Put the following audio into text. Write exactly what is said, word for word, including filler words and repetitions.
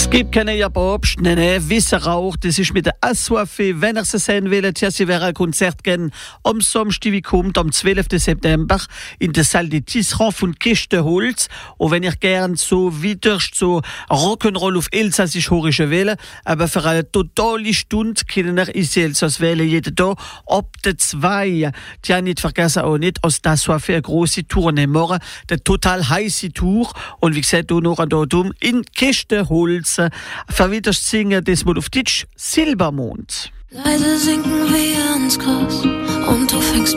Es gibt keine Jabobst, ne, ne, Wisserauch, das ist mit der Assoiffé, wenn ihr sie sehen wollt, ja, sie wäre ein Konzert gehen am Samstag, wie kommt, am zwölften September in der Salle des Tisserands von Kistenholz. Und wenn ihr gern so widerst, so Rock'n'Roll auf Elsassisch-Horische wählen, aber für eine totale Stunde können ihr ins Elsass wählen, jeden Tag ab der zwei. Tja, nicht vergessen auch nicht, aus der Assoiffé eine grosse Tournee morgen, der total heiße Tour. Und wie gesagt, du noch ein Datum in Kistenholz. Verwiderst singen, das mal auf Deutsch Silbermond. Leise sinken wir ins Gras und du fängst